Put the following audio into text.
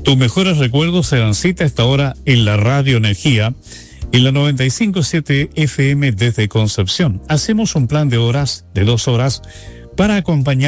Tus mejores recuerdos se dan cita a esta hora en la Radio Energía, en la 95.7 FM desde Concepción. Hacemos un plan de 2 horas para acompañar